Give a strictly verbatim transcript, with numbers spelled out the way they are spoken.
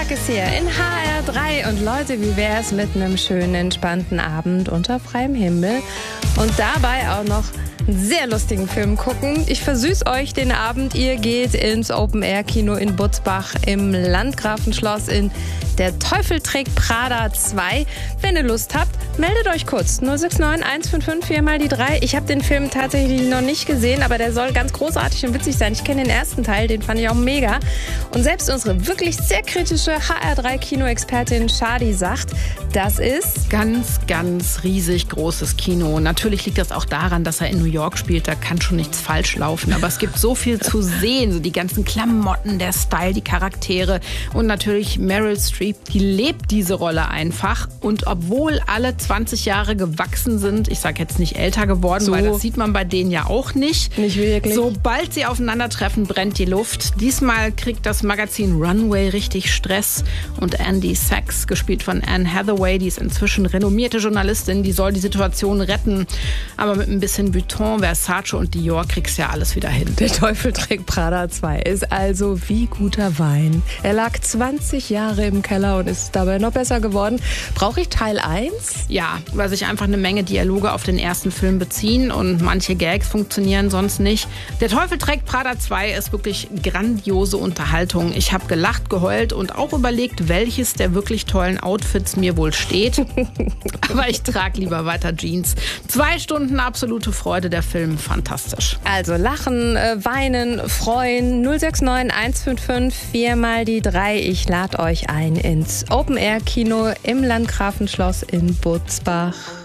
Tag ist hier in H R drei und Leute, wie wär's mit einem schönen, entspannten Abend unter freiem Himmel und dabei auch noch einen sehr lustigen Film gucken. Ich versüß euch den Abend. Ihr geht ins Open-Air-Kino in Butzbach im Landgrafenschloss in Der Teufel trägt Prada zwei. Wenn ihr Lust habt, meldet euch kurz. null sechs neun eins fünf fünf vier mal die drei. Ich habe den Film tatsächlich noch nicht gesehen, aber der soll ganz großartig und witzig sein. Ich kenne den ersten Teil, den fand ich auch mega. Und selbst unsere wirklich sehr kritische H R drei Kinoexpertin Shadi sagt, das ist ganz, ganz riesig großes Kino. Natürlich liegt das auch daran, dass er in New York spielt. Da kann schon nichts falsch laufen. Aber es gibt so viel zu sehen. So die ganzen Klamotten, der Style, die Charaktere und natürlich Meryl Streep. Die lebt diese Rolle einfach. Und obwohl alle zwanzig Jahre gewachsen sind, ich sage jetzt nicht älter geworden, so, weil das sieht man bei denen ja auch nicht. Nicht wirklich. Sobald sie aufeinandertreffen, brennt die Luft. Diesmal kriegt das Magazin Runway richtig Stress. Und Andy Sachs, gespielt von Anne Hathaway, die ist inzwischen renommierte Journalistin, die soll die Situation retten. Aber mit ein bisschen Vuitton, Versace und Dior kriegst du ja alles wieder hin. Der Teufel trägt Prada zwei ist also wie guter Wein. Er lag zwanzig Jahre im Keller und ist dabei noch besser geworden. Brauche ich Teil eins? Ja, weil sich einfach eine Menge Dialoge auf den ersten Film beziehen und manche Gags funktionieren sonst nicht. Der Teufel trägt Prada zwei ist wirklich grandiose Unterhaltung. Ich habe gelacht, geheult und auch überlegt, welches der wirklich tollen Outfits mir wohl steht. Aber ich trage lieber weiter Jeans. Zwei Stunden absolute Freude, der Film fantastisch. Also lachen, äh, weinen, freuen. null sechs neun eins fünf fünf vier mal die drei. Ich lade euch ein ins Open-Air-Kino im Landgrafenschloss in Butzbach.